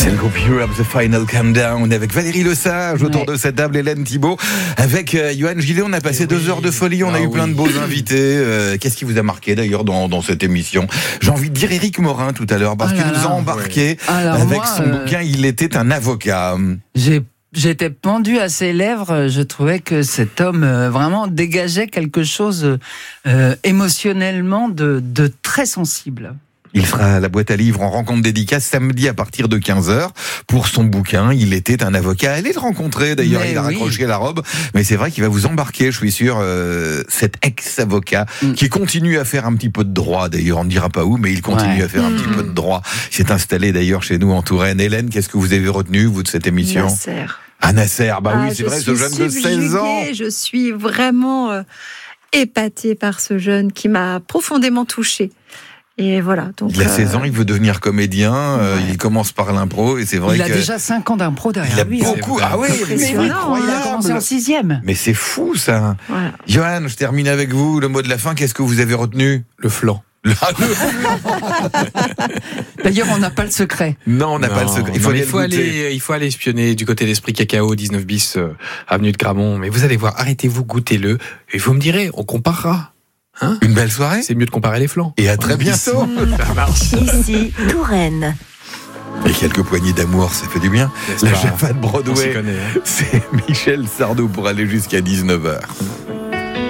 C'est le groupe Europe, The Final Countdown, avec Valérie Lesage autour de cette table, Hélène Thibault, avec Johan Gillet. On a passé 2 heures de folie, on a eu plein de beaux invités. Qu'est-ce qui vous a marqué d'ailleurs dans cette émission? J'ai envie de dire Éric Morin tout à l'heure, parce qu'il nous a embarqué avec son bouquin Il était un avocat. J'étais pendu à ses lèvres. Je trouvais que cet homme vraiment dégageait quelque chose émotionnellement de très sensible. Il sera à la boîte à livres en rencontre dédicace samedi à partir de 15h pour son bouquin. Il était un avocat. Allez le rencontrer d'ailleurs, il a raccroché la robe. Mais c'est vrai qu'il va vous embarquer, je suis sûr, cet ex-avocat qui continue à faire un petit peu de droit. D'ailleurs, on ne dira pas où, mais il continue à faire un petit peu de droit. Il s'est installé d'ailleurs chez nous en Touraine. Hélène, qu'est-ce que vous avez retenu, vous, de cette émission? Nasser. Ah, Nasser, oui, c'est vrai, ce jeune de 16 ans. Je suis vraiment épatée par ce jeune qui m'a profondément touchée. Et voilà, donc, il a 16 ans, il veut devenir comédien, il commence par l'impro et c'est vrai qu'il a déjà 5 ans d'impro derrière lui. Il a beaucoup, c'est incroyable. Il a commencé en 6e. Mais c'est fou ça. Voilà. Johan, je termine avec vous, le mot de la fin, qu'est-ce que vous avez retenu? Le flan. D'ailleurs, on n'a pas le secret. Non, on n'a pas le secret. Il faut aller espionner du côté d'Esprit Cacao, 19 bis, avenue de Gramont. Mais vous allez voir, arrêtez-vous, goûtez-le. Et vous me direz, on comparera. Hein? Une belle soirée. C'est mieux de comparer les flancs. Et à très bientôt. Ça marche. Ici, Touraine. Et quelques poignées d'amour, ça fait du bien. La Java de Broadway, on s'y connaît, hein. C'est Michel Sardou pour aller jusqu'à 19h.